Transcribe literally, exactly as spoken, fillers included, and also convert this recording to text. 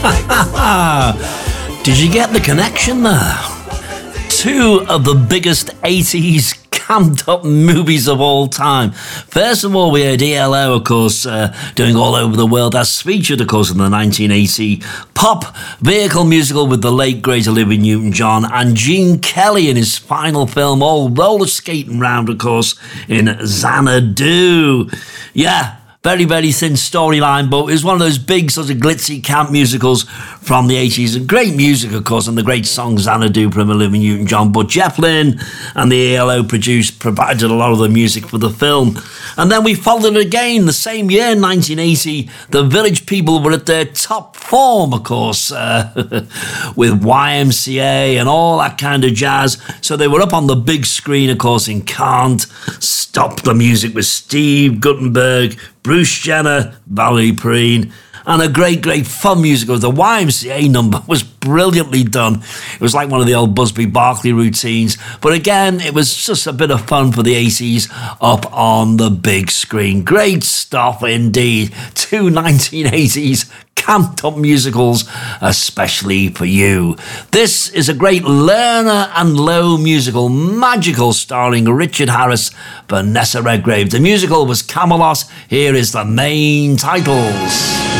Did you get the connection there? Two of the biggest eighties camped up movies of all time. First of all, we had E L O, of course, uh, doing All Over the World. That's featured, of course, in the nineteen eighty pop vehicle musical with the late, great Olivia Newton-John and Gene Kelly in his final film, all roller skating round, of course, in Xanadu. Yeah. Very, very thin storyline, but it was one of those big sort of glitzy camp musicals from the eighties. And great music, of course, and the great song Xanadu from Olivia Newton-John. But Jeff Lynne and the E L O produced, provided a lot of the music for the film. And then we followed it again the same year, nineteen eighty. The Village People were at their top form, of course, uh, with Y M C A and all that kind of jazz. So they were up on the big screen, of course, in Can't Stop the Music with Steve Guttenberg, Bruce Jenner, Valerie Perrine, and a great, great fun musical. The Y M C A number was brilliantly done. It was like one of the old Busby Berkeley routines. But again, it was just a bit of fun for the eighties up on the big screen. Great stuff indeed. Two nineteen eighties camped up musicals, especially for you. This is a great Lerner and Lowe musical, Magical, starring Richard Harris, Vanessa Redgrave. The musical was Camelot. Here is the main titles.